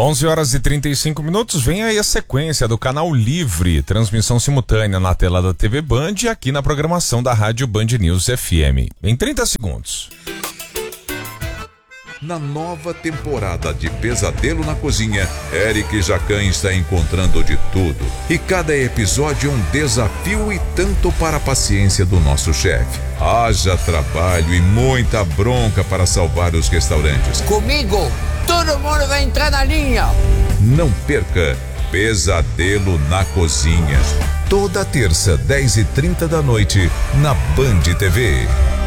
11h35, vem aí a sequência do Canal Livre, transmissão simultânea na tela da TV Band e aqui na programação da Rádio Band News FM. Em 30 segundos. Na nova temporada de Pesadelo na Cozinha, Eric Jacan está encontrando de tudo. E cada episódio é um desafio e tanto para a paciência do nosso chefe. Haja trabalho e muita bronca para salvar os restaurantes. Comigo, todo mundo vai entrar na linha. Não perca Pesadelo na Cozinha. Toda terça, 10h30 da noite, na Band TV.